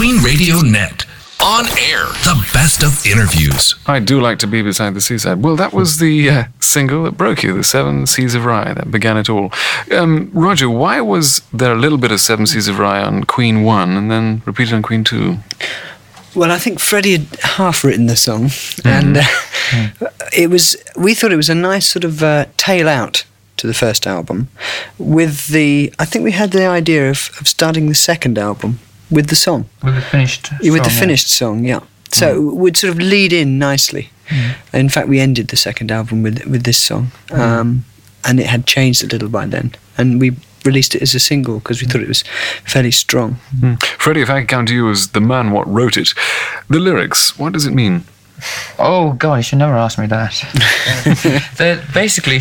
Queen Radio Net. On air, the best of interviews. I do like to be beside the seaside. Well, that was the single that broke you, the Seven Seas of Rye, that began it all. Roger, why was there a little bit of Seven Seas of Rye on Queen 1 and then repeated on Queen 2? Well, I think Freddie had half written the song, and we thought it was a nice sort of tail out to the first album. I think we had the idea of starting the second album with the song. With the finished song. With the finished song, yeah. So it would sort of lead in nicely. In fact, we ended the second album with this song, and it had changed a little by then. And we released it as a single because we thought it was fairly strong. Freddie, if I could come to you as the man what wrote it, the lyrics, what does it mean? Oh, God, you should never ask me that. They're basically,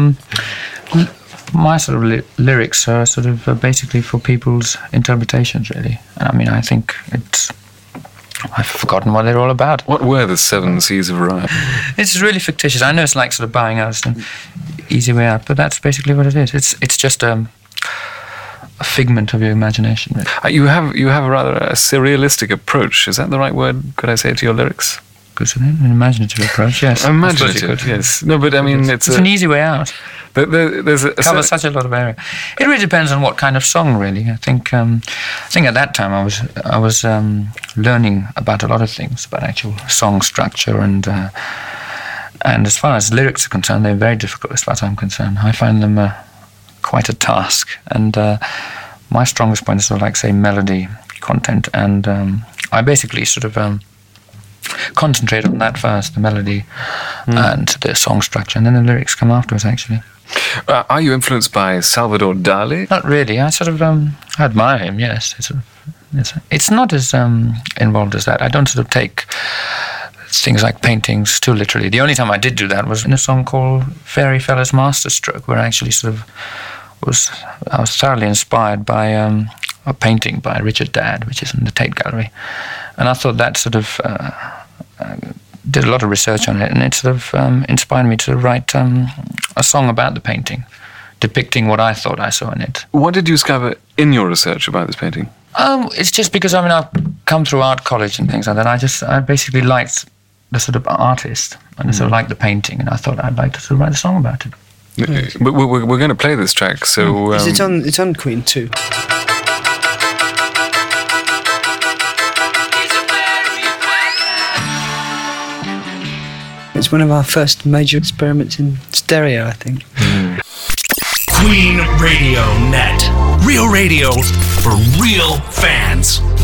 my sort of lyrics are sort of basically for people's interpretations, really. I mean, I think I've forgotten what they're all about. What were the Seven Seas of Rye? It's really fictitious. I know it's like sort of bowing out an easy way out, but that's basically what it is. It's just a figment of your imagination. Really. You have a rather surrealistic approach. Is that the right word? Could I say to your lyrics? Good, an imaginative approach, yes. Imaginative, yes. No, but I mean, it's an easy way out. There's covers such a lot of area. It really depends on what kind of song, really. I think at that time I was learning about a lot of things, about actual song structure, and as far as lyrics are concerned, they're very difficult as far as I'm concerned. I find them quite a task, and my strongest point is sort of like, say, melody content, and I basically sort of concentrate on that first, the melody and the song structure, and then the lyrics come afterwards, actually. Are you influenced by Salvador Dali? Not really. I sort of I admire him, yes. It's not as involved as that. I don't sort of take things like paintings too literally. The only time I did do that was in a song called Fairy Fella's Masterstroke, where I actually sort of I was thoroughly inspired by a painting by Richard Dadd, which is in the Tate Gallery. And I thought that sort of did a lot of research on it, and it sort of inspired me to write a song about the painting, depicting what I thought I saw in it. What did you discover in your research about this painting? It's just because, I mean, I've come through art college and things like that. I basically liked the sort of artist, and I sort of liked the painting, and I thought I'd like to sort of write a song about it. But we're going to play this track, so... It's on Queen 2. It's one of our first major experiments in stereo, I think. Queen Radio Net. Real radio for real fans.